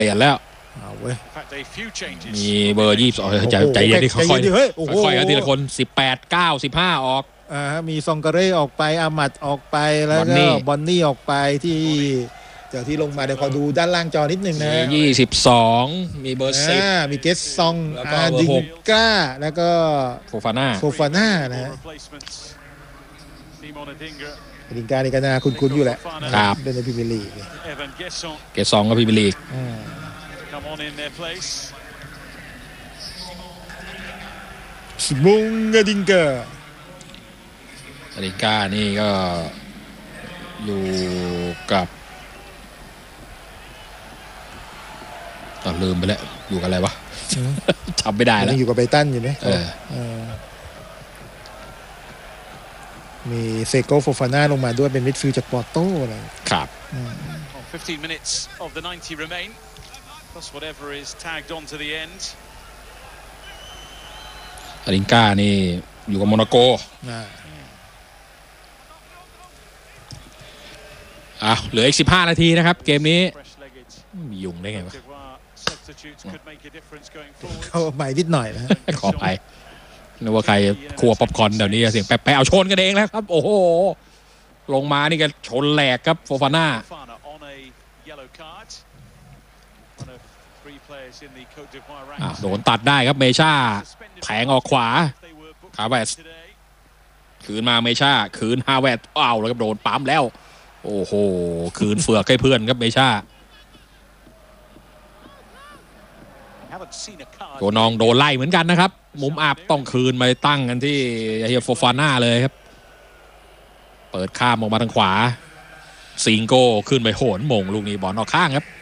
เปลี่ยนแล้วมีเบอร์22ใจเย็นดิค่อยๆกันทีละคน18 9 15ออกมีซองกาเร่ออกไปอามัดออกไปแล้วก็บอนนี่ออกไปที่จากที่ลงมาเดี๋ยวขอดูด้านล่างจอนิดนึงนะ 22มีเบอร์10 มีเกสซองดิงก้าแล้วก็โฟฟาน่านะดิงก้านี่ก็น่าคุ้นๆอยู่แหละครับเป็นในพรีเมียร์ลีกเกสซองก็พรีเมียร์ลีกมุงดิงก้านี่ก็อยู่กับลืมไปแล้วอยู่กับอะไรวะจำไม่ได้แล้วอยู่กับไบรตันอยู่ไหมมีเซโกโฟฟาน่าลงมาด้วยเป็นมิดฟิลด์จากปอร์โต้อะไรครับ 15 minutes of the 90 remain plus whatever is tagged on to the end ดิงก้านี่อยู่กับโมนาโกเหลืออีก15 นาทีนะครับเกมนี้มียุงได้ไงวะเขาใหม่นิดหน่อยนะขอไปนึกว่าใครครัวป๊อปคอร์นเดี๋ยวนี้เสียงแปะเอาชนกันเองแล้วครับโอ้โหลงมานี่ก็ชนแหลกครับโฟฟาน่าโดนตัดได้ครับเมชาแผงออกขวาฮาเวสคืนมาเมชาคืนฮาเวสแล้วครับโดนปั๊มแล้วโอ้โหคืนเฟือกให้เพื่อนครับเมชาตัวนองโดนไล่เหมือนกันนะครับมุมอับต้องคืนมาตั้งกันที่เฮียโฟฟาน่าเลยครับเปิดข้ามออกมาทางขวาซิงโก้ขึ้นไปโหนมงลูกนี้บอลออกข้างครับ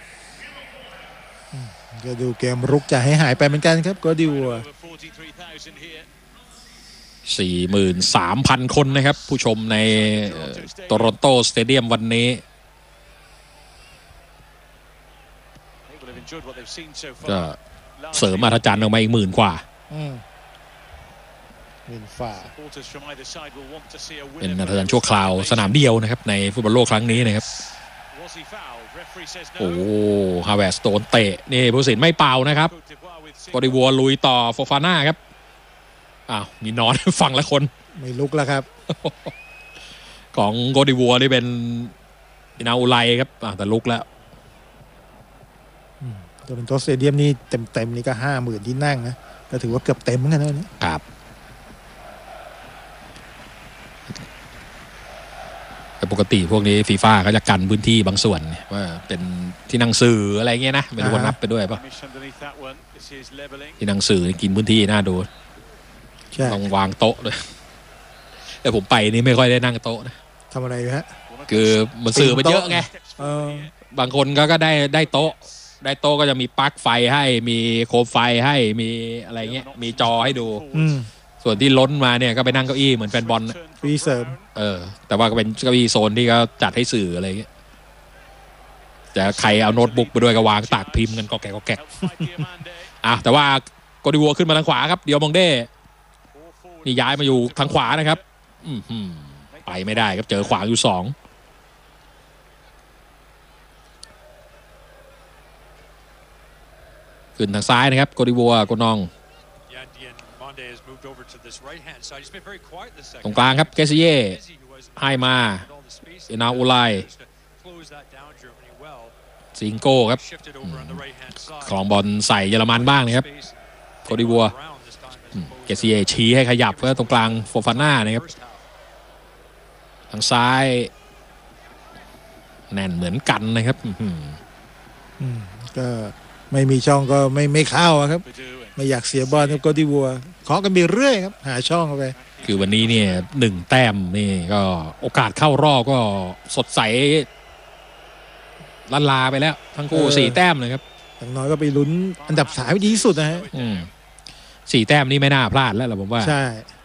ก็ดูเกมรุกจะให้หายไปเหมือนกันครับก็ดู 43,000 คนนะครับผู้ชมในโตรอนโตสเตเดียมวันนี้ก็เสริมอัธจันทร์ออกมาอีก10,000 กว่าเป็นอัธจันทร์ชั่วคราวสนามเดียวนะครับในฟุตบอลโลกครั้งนี้นะครับโอ้ฮาเวสโดนเตะนี่ผู้ตัดสินไม่เป่านะครับโกดิวัวลุยต่อโฟฟาน่าครับมีนอนฟังละคนไม่ลุกแล้วครับของโกดิวัวนี่เป็นอินาอุไลครับแต่ลุกแล้วโตรอนโตสเตเดียมนี่เต็มนี่ก็ 50,000 ที่นั่งนะก็ถือว่าเกือบเต็มเหมือนกันนะครับแต่ปกติพวกนี้ฟีฟ่าก็จะกันพื้นที่บางส่วนว่าเป็นที่นั่งสื่ออะไรเงี้ยนะไม่รู้ว่านับไปด้วยป่ะที่นั่งสื่อกินพื้นที่น่าดูต้องวางโต๊ะเลยแต่ผมไปนี่ไม่ค่อยได้นั่งโต๊ะนะทำอะไรฮะคือมันสื่อมันเยอะไงบางคนก็ได้โต๊ะก็จะมีปลั๊กไฟให้มีโคมไฟให้มีอะไรเงี้ยมีจอให้ดูส่วนที่ล้นมาเนี่ยก็ไปนั่งเก้าอี้เหมือนแฟนบอลวีเสริมแต่ว่าก็เป็นเก้าอี้โซนที่เขาจัดให้สื่ออะไรเงี้ยแต่ใครเอาโน้ตบุ๊กไปด้วยก็วางตากพิมพ์กันก็แกะแต่ว่าโกดิวัวขึ้นมาทางขวาครับเดียวมองเด้นี่ย้ายมาอยู่ทางขวานะครับไปไม่ได้ครับเจอขวางอยู่2ขึ้นทางซ้ายนะครับโกดิวัวโกนองตรงกลางครับเกซิเย่ให้มาอินาอุไลซิงโก้ครับคลองบอลใส่เยอรมันบ้างนะครับโกดิวัวเกซิเย่ชี้ให้ขยับเพื่อตรงกลางโฟฟาน่านะครับทางซ้ายแน่นเหมือนกันนะครับก็ไม่มีช่องก็ไม่เข้าครับไม่อยากเสียบอลครับโกดิวัวเคาะกันไปเรื่อยครับหาช่องเข้าไปคือวันนี้เนี่ย1 แต้มนี่ก็โอกาสเข้ารอบก็สดใสลาไปแล้วทั้งคู่4 แต้มเลยครับอย่างน้อยก็ไปลุ้นอันดับ3ดีที่สุดนะฮะ 4 แต้มนี่ไม่น่าพลาดแล้วล่ะผมว่าใช่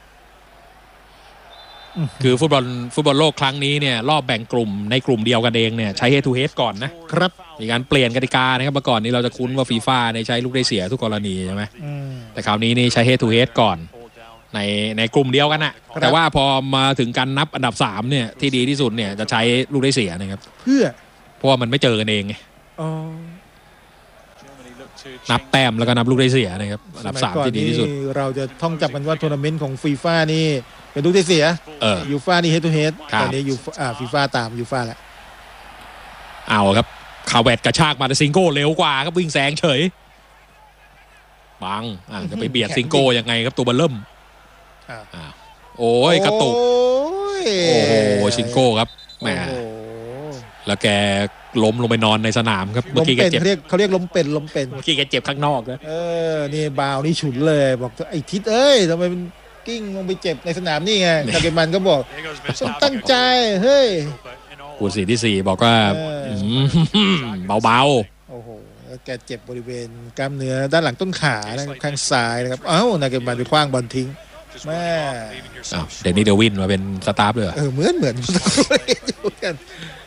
คือฟุตบอลโลกครั้งนี้เนี่ยรอบแบ่งกลุ่มในกลุ่มเดียวกันเองเนี่ยใช้ head to head ก่อนนะครับมีการเปลี่ยนกติกานะครับเมื่อก่อนนี้เราจะคุ้นว่าฟีฟ่าใช้ลูกได้เสียทุกกรณีใช่ไหมแต่คราวนี้นี่ใช้ head to head ก่อนในกลุ่มเดียวกันนะแต่ว่าพอมาถึงการนับอันดับ3เนี่ยที่ดีที่สุดเนี่ยจะใช้ลูกได้เสียนะครับเพราะว่ามันไม่เจอกันเองไงนับแต้มแล้วก็นับลูกได้เสียนะครับอันดับ3ที่ดีที่สุดเราจะท่องจำกันว่าทัวร์นาเมนต์ของฟีฟ่านี่เป็นลูกได้เสียยูฟ่านี่เฮดทูเฮดตอนนี้ฟีฟ่าตามยูฟ่าแล้วเอาครับคาเวตกระชากมาแต่ซิงโก้เร็วกว่าครับวิ่งแซงเฉยบังจะไปเบียดซิงโก้ยังไงครับตัวเบลเริ่มโอ้ยกระตุกโอ้โหซิงโก้ครับแหมแล้วแกล้มลงไปนอนในสนามครับเมื่อกี้แกเจ็บเขาเรียกล้มเป็นเมื่อกี้แกเจ็บข้างนอกนะนี่บาวนี่ฉุนเลยบอกไอ้ทิศเอ้ยทำไมมันกิ้งลงไปเจ็บในสนามนี่ไงนาเกมันก็บอกตั้งใจเฮ้ยผู้สีที่4บอกว่าเบาๆโอ้โหแกเจ็บบริเวณกล้ามเนื้อด้านหลังต้นขานะครับข้างซ้ายนะครับนาเกมันไปคว้างบอลทิ้งแม่เดนนี่เดวินมาเป็นสตาฟเลยเหมือนกัน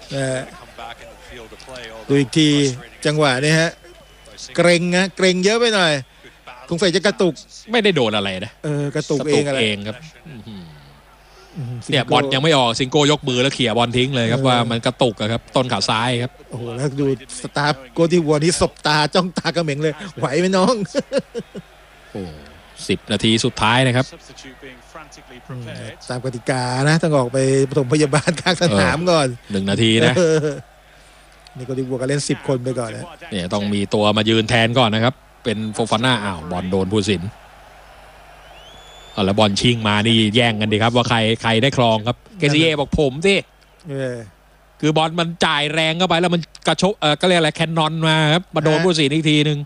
ดูอีกทีจังหวะนี้ฮะเกรงเยอะไปหน่อยคงใส่จะกระตุกไม่ได้โดนอะไรนะกระตุกเองครับเนี่ยบอลยังไม่ออกซิงโก้ยกมือแล้วเขี่ยบอลทิ้งเลยครับว่ามันกระตุกครับต้นขาซ้ายครับโอ้โหแล้วดูสตาร์โกที่วัวนี่สบตาจ้องตากระเหม่งเลยไหวไหมน้องโอ้10 นาทีสุดท้ายนะครับตามกติกานะต้องออกไปปฐมพยาบาลกลางสนามก่อน 1 นาทีนะนี่ก็ดีวัวกันเล่น10 คนไปก่อนนะเนี่ยต้องมีตัวมายืนแทนก่อนนะครับเป็นโฟฟาน่าบอลโดนผู้สินแล้วบอลชิงมานี่แย่งกันดีครับว่าใครได้ครองครับเกซิเย่บอกผมสิคือบอลมันจ่ายแรงเข้าไปแล้วมันกระชกก็เรียกอะไรแคนนอนมาครับมาโดนผู้สินอีกทีนึง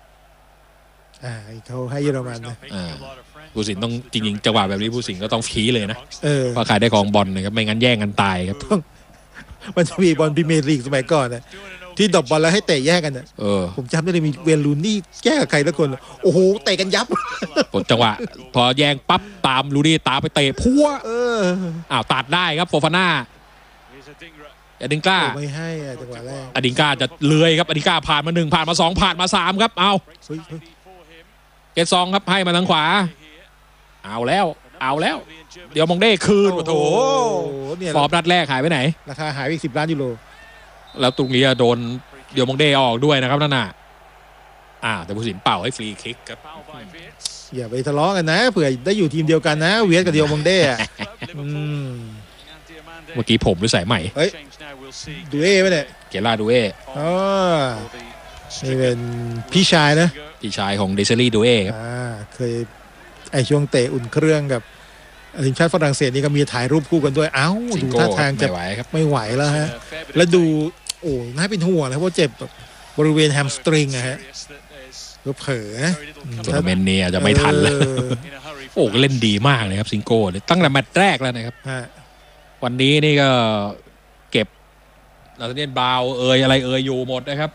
เขาให้เยอรมันนะผู้สินต้องจริงๆจังหวะแบบนี้ผู้สินก็ต้องชี้เลยนะว่าใครได้ครองบอลนะครับไม่งั้นแย่งกันตายครับมันจะมีบอลพรีเมียร์ลีกสมัยก่อนนะที่ดรอปบอลแล้วให้เตะแยกกันผมจำได้เลยมีเวลูนี่แย่กับใครทุกคนโอ้โหเตะกันยับจังหวะพอแย่งปั๊บตามลูนี่ตามไปเตะพัวตัดได้ครับโฟฟาน่าอดิงก้าไม่ให้จังหวะแรกอดิงก้าจะเลื้อยครับอดิงก้าผ่านมา1ผ่านมา2ผ่านมา3ครับเอาเกตซองครับให้มาทางขวาเอาแล้วเดี๋ยวมองได้คืนโอ้โหฟอร์มนัดแรกหายไปไหนราคาหายไป10 ล้านยูโรแล้วตรงนี้โดนเดี๋ยวมองได้ออกด้วยนะครับนั่นน่ะแต่ผู้สินเป่าให้ฟรีคิกครับอย่าไปทะเลาะกันนะเผื่อได้อยู่ทีมเดียวกันนะเวียดกับเดียวมองได้เมื่อกี้ผมหรือสายใหม่ดูเอ้ไหมเนี่ยเกล่าดูเอ้นี่เป็นพี่ชายนะพี่ชายของเดซลี่ดูเอ้ครับเคยช่วงเตะอุ่นเครื่องกับทีมชาติฝรั่งเศสนี่ก็มีถ่ายรูปคู่กันด้วยดูท่าทางจะไม่ไหวแล้วฮะแล้วดูน่าเป็นห่วงนะเพราะเจ็บบริเวณแฮมสตริงฮะก็เผลอนะทัวร์นาเมนต์นี้จะไม่ทันแล้วเล่นดีมากเลยครับซิงโก้ตั้งแต่แมตช์แรกแล้วนะครับวันนี้นี่ก็เก็บนาธาเนียลบราวน์อะไรอยู่หมดนะครับ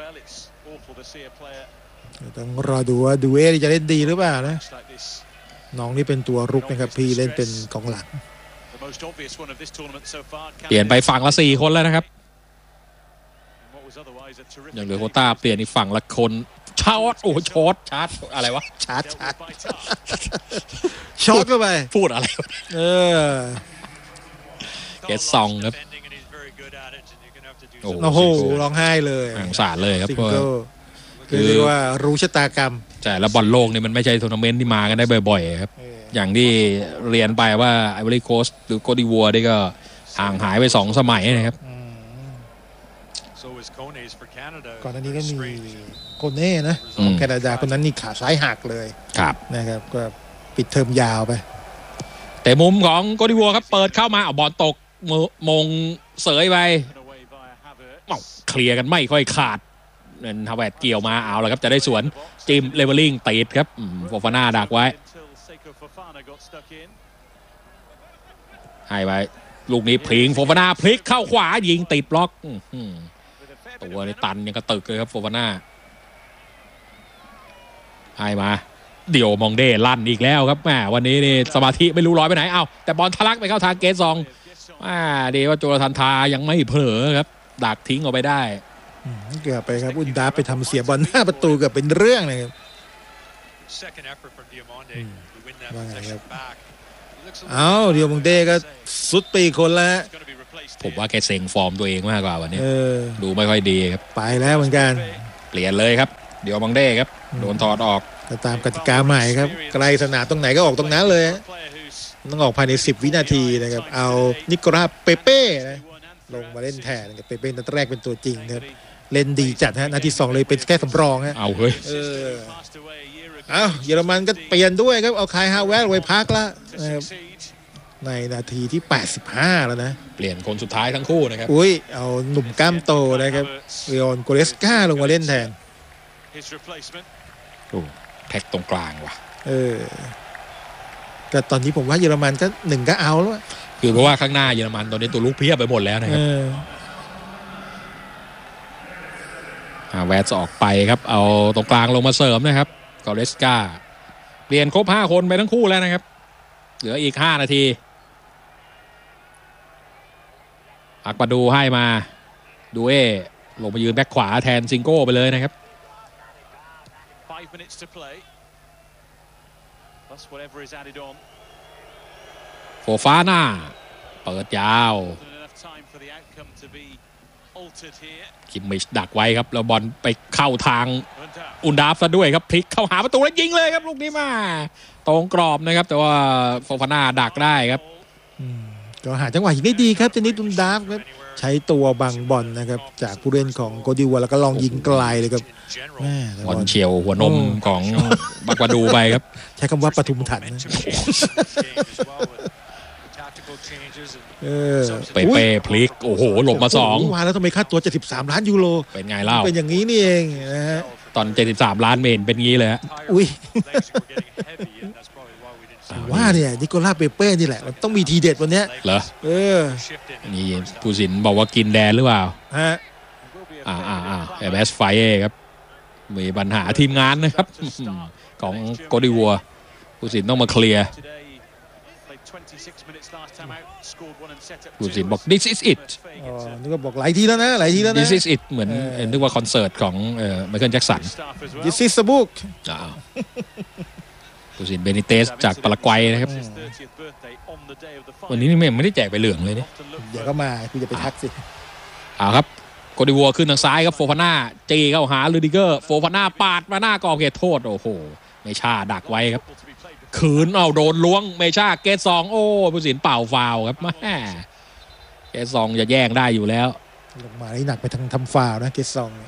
ต้องรอดูว่าดูเอจะเล่นดีหรือเปล่านะน้องนี่เป็นตัวรุกนะครับพี่เล่นเป็นกองหลังเปลี่ยนไปฝั่งละ4 คนแล้วนะครับอย่างเหลือโคต้าเปลี่ยนอีกฝั่งละคนช็อตช็อตชาร์จอะไรวะชาร์จช็อตเข้าไปพูดอะไรเกตซองครับโอ้โหร้องไห้เลยสงสารเลยครับคือว่ารู้ชะตากรรมใช่แล้วบอลโลกนี่มันไม่ใช่ทัวร์นาเมนต์ที่มากันได้บ่อยๆครับอย่างที่เรียนไปว่าไอวอรี่โคสต์หรือโคดิวัวนี่ก็ห่างหายไป2 สมัยนะครับก่อนหน้านี้ก็มีโคเน่นะของแคนาดาคนนั้นนี่ขาซ้ายหักเลยนะครับก็ปิดเทอมยาวไปแต่มุมของโคดิวัวครับเปิดเข้ามาบอลตกมงเสยไปเคลียร์กันไม่ค่อยขาดเงินฮาวเวิร์ดเกี่ยวมาเอาแล้วครับจะได้สวนจิมเลเวลลิ่งติดครับโฟฟาน่าดักไว้ให้ไปลูกนี้พลิงโฟฟาน่าพลิกเข้าขวายิงติดบล็อกตัวในตันยังกระตึกเลยครับโฟฟาน่าให้มาเดี๋ยวมองเด้ลั่นอีกแล้วครับแม่วันนี้นี่สมาธิไม่รู้ร้อยไปไหนแต่บอลทะลักไปเข้าทางเกตซองดีว่าโจนาธานทายังไม่เผลอครับดักทิ้งออกไปได้เกือบไปครับอุนดาไปทำเสียบอลหน้าประตูเกือบเป็นเรื่องเลยครับว่าไงครับเดียวมงเด้ก็สุดปีคนแล้วผมว่าแกเซ็งฟอร์มตัวเองมากกว่าวันนี้ดูไม่ค่อยดีครับไปแล้วเหมือนกันเปลี่ยนเลยครับเดี๋ยวบังเด้ครับโดนถอดออกตามกติกาใหม่ครับไกลสนามตรงไหนก็ออกตรงนั้นเลยต้องออกภายใน10วินาทีนะครับเอานิโคลัสเปเป้นะลงมาเล่นแทนเปเป้นัดแรกเป็นตัวจริงครับเล่นดีจัดฮะนาที2เลยเป็นแค่สำรองฮะเอาเฮ้ยเยอรมันก็เปลี่ยนด้วยครับเอาคายฮาเวร์ไว้พักละในนาทีที่85แล้วนะเปลี่ยนคนสุดท้ายทั้งคู่นะครับเอาหนุ่มกล้ามโตนะครับเรออนโกเรสกาลงมาเล่นแทนแท็กตรงกลางว่ะแต่ตอนนี้ผมว่าเยอรมันก็1ก็เอาแล้วคือเพราะว่าข้างหน้าเยอรมันตอนนี้ตัวลุกเพียบไปหมดแล้วนะครับแวร์ออกไปครับเอาตรงกลางลงมาเสริมนะครับกอเรสกาเปลี่ยนครบ5คนไปทั้งคู่แล้วนะครับเหลืออีก5นาทีอักปาดูให้มาดูลงมายืนแบ็คขวาแทนซิงโก้ไปเลยนะครับโฟฟาน่าเปิดยาวคิมมิชดักไว้ครับแล้วบอลไปเข้าทางอุนดาฟซะด้วยครับพลิกเข้าหาประตูแล้วยิงเลยครับลูกนี้มาตรงกรอบนะครับแต่ว่าโฟฟาน่าดักได้ครับก็หาจังหวะยิงได้ดีครับเจนิสอุนดาฟครับใช้ตัวบังบอลนะครับจากผู้เล่นของโกดิวัวแล้วก็ลองยิงไกลเลยครับบอลเฉียวหัวนมของบักวาดูไปครับใช้คำว่าปทุมถันนะเปเป้พลิกโอ้โหหลบมา2 ว่าแล้วทำไมค่าตัว73 ล้านยูโรเป็นไงเล่าเป็นอย่างนี้นี่เองนะฮะตอน73 ล้านเมนเป็นงี้เลยฮะว่าเนี่ยนิโคลัสเปเป้นี่แหละมันต้องมีทีเด็ดวันนี้เหรอนี่ผู้สินบอกว่ากินแดนหรือเปล่าฮะเอเบสไฟเอครับมีปัญหาทีมงานนะครับของโกดิวัวผู้สินต้องมาเคลียร์ผู้สินบอก this is it นึกว่าบอกหลายทีแล้วนะ this is it เหมือนนึกว่าคอนเสิร์ตของไมเคิลแจ็คสัน this is the book ผู้สินเบนิเตสจากปารากวัยนะครับวันนี้นี่ไม่ได้แจกไปเหลืองเลยเนี่ยเดี๋ยวก็มาคุณจะไปทักสิครับโกดิวัวขึ้นทางซ้ายครับโฟฟาน่าจีเข้าหาลูดิเกอร์โฟฟาน่าปาดมาหน้ากรอบเขตโทษโอ้โหไม่ชาดักไว้ครับขืนเอาโดนล้วงไม่ชาเกต2โอ้ผู้สินเป่าฟาวครับแม่เกต2จะแย่งได้อยู่แล้วลงมาได้หนักไปทางทำฟาวนะเกต2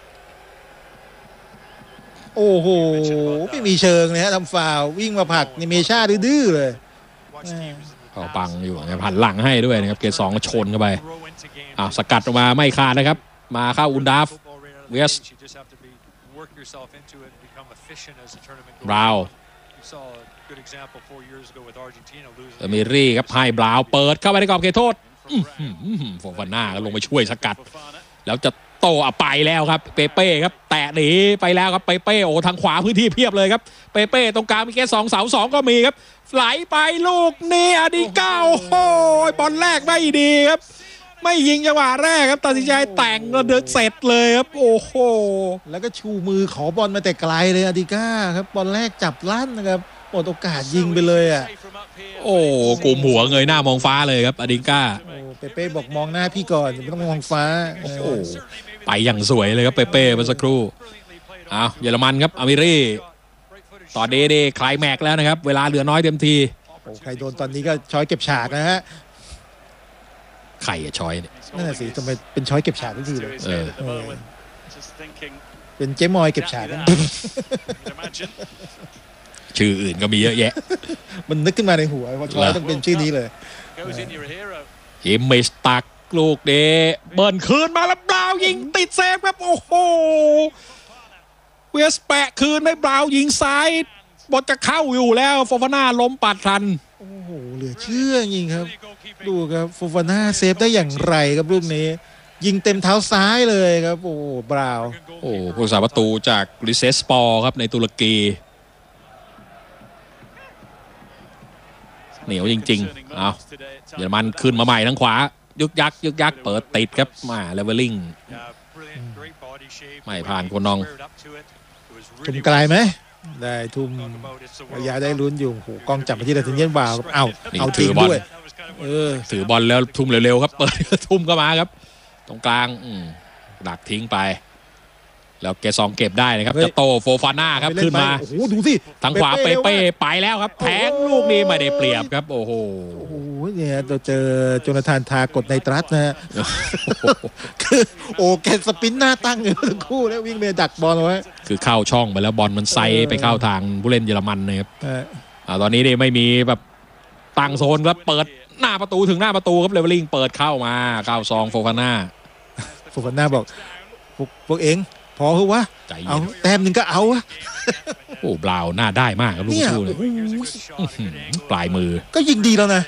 โอ้โหไม่มีเชิงเลยฮะทำฟาววิ่งมาผลักนี่เมชาดื้อเลยเขาปังอยู่หันหลังให้ด้วยนะครับเกต2ชนเข้าไปสกัดออกมาไม่ขาดนะครับมาเข้าอุนดาฟเวสบราวเมรี่ครับให้บราวเปิดเข้าไปในกรอบเขตโทษโฟฟาน่าก็ลงไปช่วยสกัดแล้วจะโตไปแล้วครับเปเป้ครับแตะหนีไปแล้วครับเปเป้โอ้ทางขวาพื้นที่เพียบเลยครับเปเป้ตรงกลางมีแค่2 เสา 2ก็มีครับไหลไปลูกนี้อดีก้าโอ้โหบอลแรกไม่ดีครับไม่ยิงจังหวะแรกครับตัดสินใจแต่งแล้วเดินเสร็จเลยครับโอ้โหแล้วก็ชูมือขอบอลมาแต่ไกลเลยอดีก้าครับบอลแรกจับลั่นนะครับหมดโอกาสยิงไปเลยโอ้กลุ่มหัวเงยหน้ามองฟ้าเลยครับอดีก้าเปเป้บอกมองหน้าพี่ก่อนไม่ต้องมองฟ้าโอ้โหไปอย่างสวยเลยครับเปเป้เมื่อสักครู่เยอรมันครับอามิรี่ต่อเดคลายแม็กแล้วนะครับเวลาเหลือน้อยเต็มทีใครโดนตอนนี้ก็ช้อยเก็บฉากนะฮะไข่ช้อยเนี่ยนั่นแหละสิทำไมเป็นช้อยเก็บฉากทุกทีเลยเป็นเจ๊มอยเก็บฉากชื่ออื่นก็มีเยอะแยะมันนึกขึ้นมาในหัวว่าช้อยต้องเป็นชื่อนี้เลยฮิมเมสตักลูกเดเบิร์นคืนมาแล้วบราวยิงติดเซฟครับโอ้โหเวสแปะคืนให้บราวยิงซ้ายบอลจะเข้าอยู่แล้วโฟฟาน่าล้มปัดทันโอ้โหเหลือเชื่อจริงครับดูครับโฟฟาน่าเซฟได้อย่างไรครับลูกนี้ยิงเต็มเท้าซ้ายเลยครับโอ้บราวผู้รักษาประตูจากริเซสปอร์ครับในตุรกีเหนียวจริงๆเยอรมันขึ้นมาใหม่ทั้งขวายึกยักเปิดติดครับมาเลเวลลิ่งไม่ผ่านคนนองทุ่มไกลไหมได้ทุ่มระยะได้ลุ้นอยู่โหกล้องจับมาที่ดาทินเย็นบ่าวเอาทิ้งด้วยถือบอลแล้วทุ่มเร็วๆครับเปิดทุ่มก็มาครับตรงกลางดักทิ้งไปแล้วเกซองเก็บได้นะครับจะโตโฟฟาน่าครับขึ้นมาโอ้โหดูสิทางขวาเป้ไปแล้วครับแทงลูกนี้ไม่ได้เปรียบครับโอ้โหเนี่ยเราเจอโจนาธานทากดในตรัสนะฮะคือโอ้แกสปินหน้าตั้งอยู่ทั้งคู่แล้ววิ่งไปดักบอลไว้คือเข้าช่องไปแล้วบอลมันไซไปเข้าทางผู้เล่นเยอรมันนะครับตอนนี้นี่ไม่มีแบบตั้งโซนครับเปิดหน้าประตูถึงหน้าประตูครับเลเวลลิงเปิดเข้ามาซองโฟฟาน่าบอกพวกเองพอเหรอวะเอาแต้มหนึ่งก็เอาวะโอ้บราวน่าได้มากครับลูกชูเลยปลายมือก็ยิงดีแล้วนะ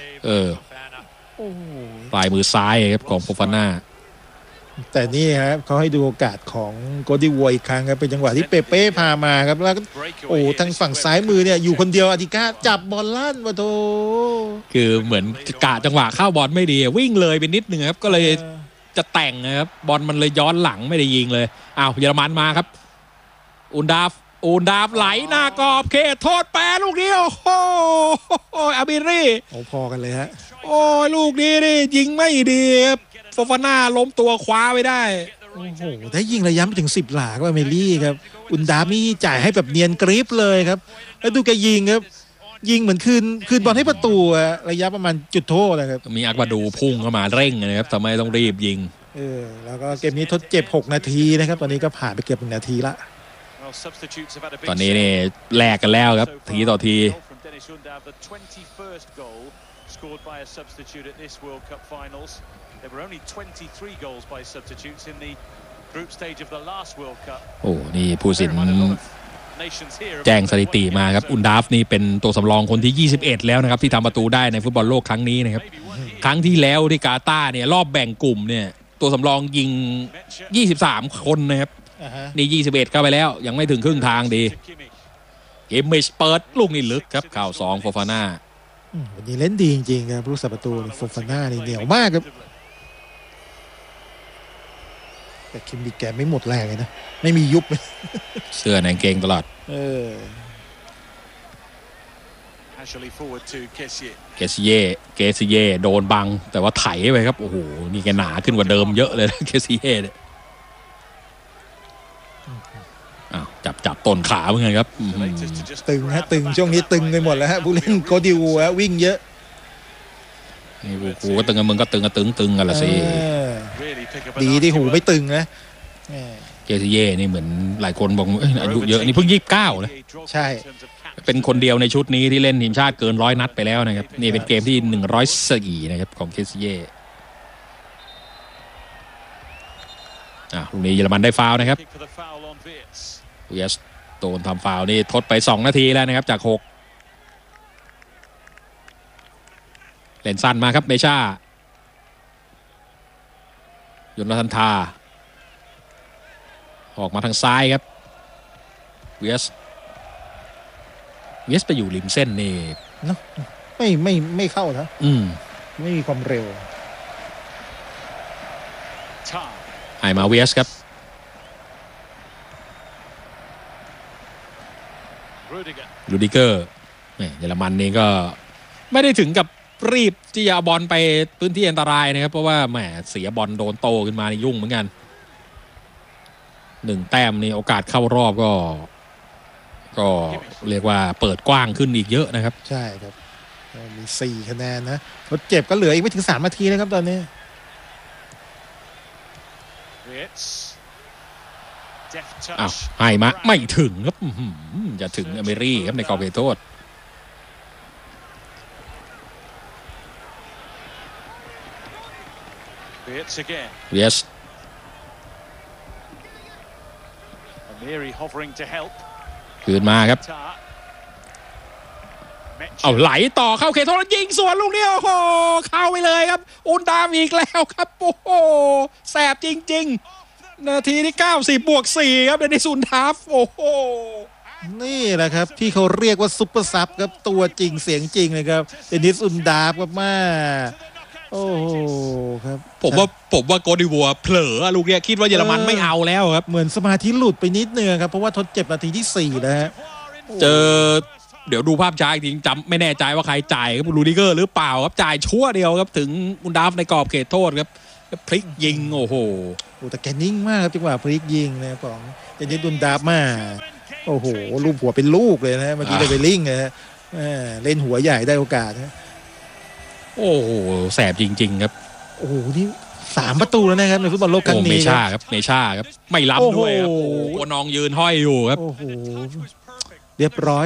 ปลายมือซ้ายครับของโฟฟาน่าแต่นี่ครับเขาให้ดูโอกาสของโกดิวัวอีกครั้งครับเป็นจังหวะที่เปเป้พามาครับแล้วโอ้ทางฝั่งซ้ายมือเนี่ยอยู่คนเดียวอาติก้าจับบอลลั่นมาโถคือเหมือนกะจังหวะเข้าบอลไม่ดีวิ่งเลยไปนิดนึงครับก็เลยจะแต่งนะครับบอลมันเลยย้อนหลังไม่ได้ยิงเลยอ้าวเยอรมันมาครับอุนดาฟไหลหน้ากรอบเขตโทษแปรลูกนี้โอ้โหอาบิรี่โอ้พอกันเลยฮะโอ้ลูกนี้นี่ยิงไม่ดีครับโฟฟาน่าล้มตัวคว้าไว้ได้โอ้โหได้ยิงระยะไปถึง10 หลาก็อเมรี่ครับอุนดาฟนี่จ่ายให้แบบเนียนกริปเลยครับแล้วดูแกยิงครับยิงเหมือนคืนบอลให้ประตูระยะประมาณจุดโทษนะครับมีอักบาดูพุ่งเข้ามาเร่งนะครับทำไมต้องรีบยิงแล้วก็เกมนี้ทดเจ็บ6 นาทีนะครับตอนนี้ก็ผ่านไปเกือบ1 นาทีละตอนนี้นี่แลกกันแล้วครับทีต่อที scored by a substitute at this World Cup finals. There were only 23 goals by substitutes in the group stage of the last World Cup. โอ้นี่ผู้สินแจ้งสถิติมาครับอุนดาฟนี่เป็นตัวสำรองคนที่21แล้วนะครับที่ทำประตูได้ในฟุตบอลโลกครั้งนี้นะครับครั้งที่แล้วที่กาตาร์เนี่ยรอบแบ่งกลุ่มเนี่ยตัวสำรองยิง23 คนนะครับนี่21เข้าไปแล้วยังไม่ถึงครึ่งทางดีเกมเมชเปิดลูกนี่ลึกครับข่าว2โฟฟาน่าวันนี้เล่นดีจริงๆครับผู้สับประตูโฟฟาน่านี่เหนียวมากครับแต่คิมบิแกไม่หมดแรงเลยนะไม่มียุบเลยเสื้อแหนงเกงตลอดเกซิเย่โดนบังแต่ว่าไถไปครับโอ้โหนี่แกหนาขึ้นกว่าเดิมเยอะเลยนะเกซิเย่เนี่ยจับต้นขาเหมือนกันครับตึงฮะตึงช่วงนี้ตึงไปหมดแล้วฮะผู้เล่นโกดิววิ่งเยอะนี่กูก็ตึงมึงก็ตึงกันละสิดีที่หูไม่ตึงนะเกซิเย่นี่เหมือนหลายคนบอกอายุเยอะนี่เพิ่ง29นะใช่เป็นคนเดียวในชุดนี้ที่เล่นทีมชาติเกิน100 นัดไปแล้วนะครับนี่เป็นเกมที่104นะครับของเกซิเย่ลูกนี้เยอรมันได้ฟาวล์นะครับเวียสโดนทำฟาวล์นี่ทดไป2 นาทีแล้วนะครับจาก6เล่นสั้นมาครับเมชายนทันทาออกมาทางซ้ายครับเวียสไปอยู่ริมเส้นนี่เนาะไม่เข้านะไม่มีความเร็วให้มาเวียสครับรูดิเกอร์เยอรมันนี่ก็ไม่ได้ถึงกับรีบที่จะเอาบอลไปพื้นที่อันตรายนะครับเพราะว่าแหมเสียบอลโดนโตขึ้นมายุ่งเหมือนกัน1 แต้มนี่โอกาสเข้ารอบก็เรียกว่าเปิดกว้างขึ้นอีกเยอะนะครับใช่ครับมี4 คะแนนนะทดเจ็บก็เหลืออีกไม่ถึง3 นาทีนะครับตอนนี้ให้มาไม่ถึงครับจะถึงอเมรี่ครับในกรอบเขตโทษเวียสคืนมาครับเอาไหลต่อเข้าเขตโทษยิงสวนลูกนี้โอ้โหเข้าไปเลยครับอุนดามอีกแล้วครับโอ้โหแสบจริงๆนาทีที่90+4ครับเดนิสอุนดาฟโอ้โหนี่แหละครับที่เขาเรียกว่าซุปเปอร์ซับครับตัวจริงเสียงจริงเลยครับเดนิสอุนดาฟครับมาโอ้ครับผมว่าโกดิวัวเผลอลูกเนี้ยคิดว่าเยอรมันไม่เอาแล้วครับเหมือนสมาธิหลุดไปนิดนึงครับเพราะว่าทดเจ็บนาทีที่4นะฮะเจอเดี๋ยวดูภาพช้าจริงจำไม่แน่ใจว่าใครจ่ายครับรูดิเกอร์หรือเปล่าครับจ่ายชั่วเดียวครับถึงอุนดาฟในกรอบเขตโทษครับพลิกยิงโอ้โหแต่แกนิ่งมากครับจังหวะพลิกยิงนะของเจนดุนดาบมาโอ้โหลูกหัวเป็นลูกเลยนะเมื่อกี้เลยไปลิงนะเล่นหัวใหญ่ได้โอกาสนะโอ้โหแสบจริงๆครับโอ้โหนี่3 ประตูแล้วนะครับในฟุตบอลโลกครั้งนี้เมชาครับไม่ล้ำด้วยครับโอ้โหนองยืนห้อยอยู่ครับโอ้โหเรียบร้อย